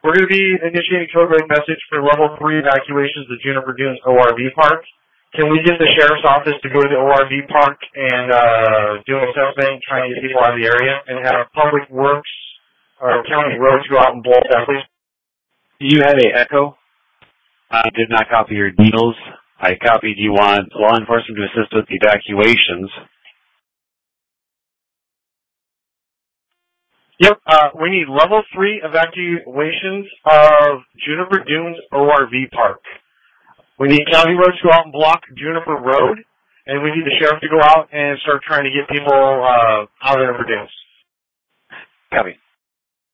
We're going to be initiating code red message for level 3 evacuations of Juniper Dunes ORV Park. Can we get the sheriff's office to go to the ORV Park and do an assessment, try and get people out of the area, and have Public Works or County Roads go out and blow that, please? You had an echo. I did not copy your deals. I copied you want law enforcement to assist with evacuations. Yep, we need level 3 evacuations of Juniper Dunes ORV Park. We need county roads to go out and block Juniper Road, and we need the sheriff to go out and start trying to get people out of Juniper Dunes. Copy.